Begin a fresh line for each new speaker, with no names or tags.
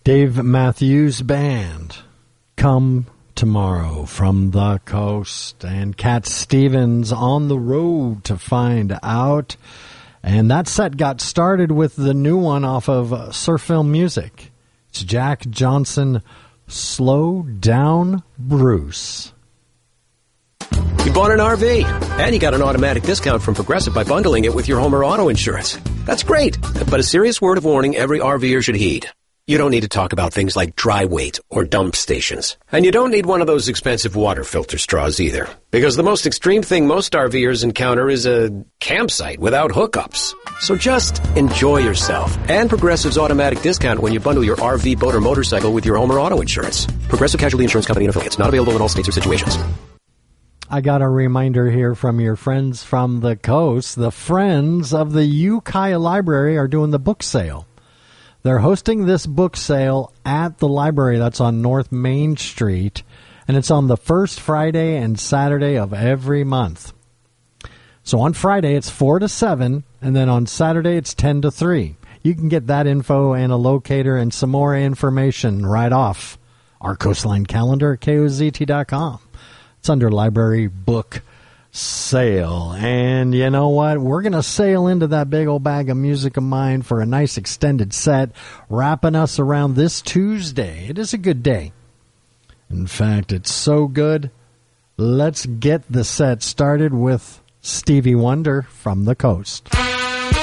Dave Matthews Band, Come Tomorrow from the Coast, and Cat Stevens, On the Road to Find Out. And that set got started with the new one off of Surf Film Music. It's Jack Johnson, Slow Down Bruce.
You bought an RV, and you got an automatic discount from Progressive by bundling it with your home or auto insurance. That's great, but a serious word of warning every RVer should heed. You don't need to talk about things like dry weight or dump stations. And you don't need one of those expensive water filter straws either. Because the most extreme thing most RVers encounter is a campsite without hookups. So just enjoy yourself and Progressive's automatic discount when you bundle your RV, boat, or motorcycle with your home or auto insurance. Progressive Casualty Insurance Company and affiliates. Not available in all states or situations.
I got a reminder here from your friends from the coast. The Friends of the Ukiah Library are doing the book sale. They're hosting this book sale at the library that's on North Main Street, and it's on the first Friday and Saturday of every month. So on Friday, it's 4 to 7, and then on Saturday, it's 10 to 3. You can get that info and a locator and some more information right off our Coastline calendar at KOZT.com. It's under Library Book Sale. And you know what? We're going to sail into that big old bag of music of mine for a nice extended set, wrapping us around this Tuesday. It is a good day. In fact, it's so good. Let's get the set started with Stevie Wonder from the Coast.